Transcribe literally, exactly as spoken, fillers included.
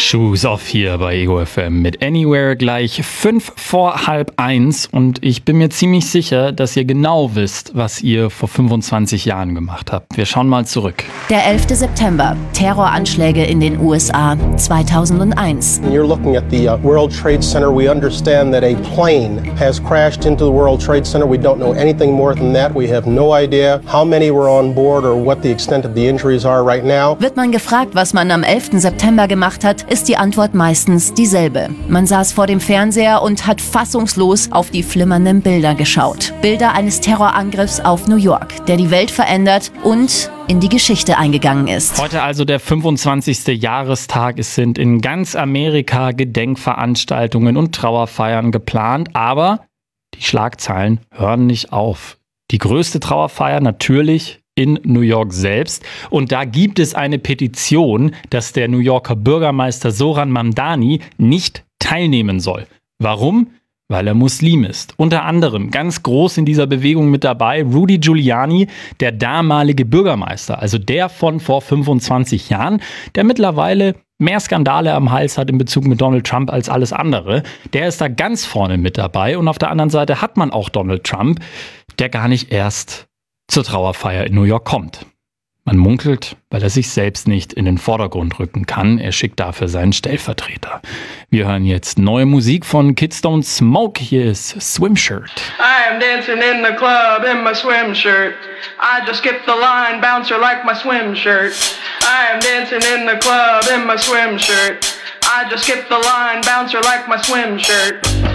Shoes Off hier bei Ego F M mit Anywhere gleich fünf vor halb eins und ich bin mir ziemlich sicher, dass ihr genau wisst, was ihr vor fünfundzwanzig Jahren gemacht habt. Wir schauen mal zurück. Der elfter September, Terroranschläge in den U S A zweitausendeins. You're looking at the uh, World Trade Center. We understand that a plane has crashed into the World Trade Center. We don't know anything more than that. We have no idea how many were on board or what the extent of the injuries are right now. Wird man gefragt, was man am elfter September gemacht hat, ist die Antwort meistens dieselbe. Man saß vor dem Fernseher und hat fassungslos auf die flimmernden Bilder geschaut. Bilder eines Terrorangriffs auf New York, der die Welt verändert und in die Geschichte eingegangen ist. Heute also der fünfundzwanzigste Jahrestag. Es sind in ganz Amerika Gedenkveranstaltungen und Trauerfeiern geplant, aber die Schlagzeilen hören nicht auf. Die größte Trauerfeier natürlich in New York selbst. Und da gibt es eine Petition, dass der New Yorker Bürgermeister Zohran Mamdani nicht teilnehmen soll. Warum? Weil er Muslim ist. Unter anderem ganz groß in dieser Bewegung mit dabei Rudy Giuliani, der damalige Bürgermeister, also der von vor fünfundzwanzig Jahren, der mittlerweile mehr Skandale am Hals hat in Bezug mit Donald Trump als alles andere. Der ist da ganz vorne mit dabei. Und auf der anderen Seite hat man auch Donald Trump, der gar nicht erst zur Trauerfeier in New York kommt. Man munkelt, weil er sich selbst nicht in den Vordergrund rücken kann. Er schickt dafür seinen Stellvertreter. Wir hören jetzt neue Musik von Kids Don't Smoke. Hier ist Swim Shirt. I am dancing in the club in my swim shirt. I just skipped the line, bouncer like my swim shirt. I am dancing in the club in my swim shirt. I just skipped the line, bouncer like my swim shirt.